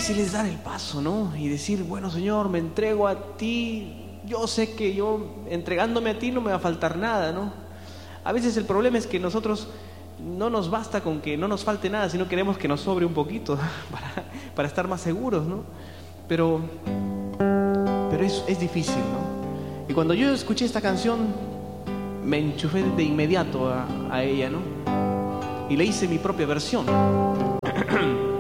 difícil es dar el paso, ¿no? Y decir, bueno, Señor, me entrego a ti. Yo sé que yo entregándome a ti no me va a faltar nada, ¿no? A veces el problema es que nosotros no nos basta con que no nos falte nada, sino queremos que nos sobre un poquito para estar más seguros, ¿no? Pero es difícil, ¿no? Y cuando yo escuché esta canción, me enchufé de inmediato a ella, ¿no? Y le hice mi propia versión.